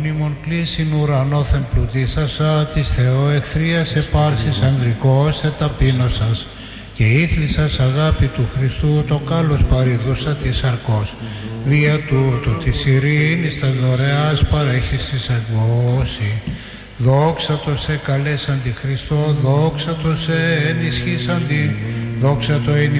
ημών κλείσιν ουρανόθεν πλουτίσασα, της Θεό εχθρίας επάρσης ανδρικός εταπείνωσας, και ήθλησας αγάπη του Χριστού το κάλος παρηδούσα της σαρκός. Δια τούτου της ειρήνης τας δωρεάς παρέχεις της εκβόση. Δόξα το σε καλέσαντι Χριστό, δόξα το σε ενισχύσαντι, δόξα το εν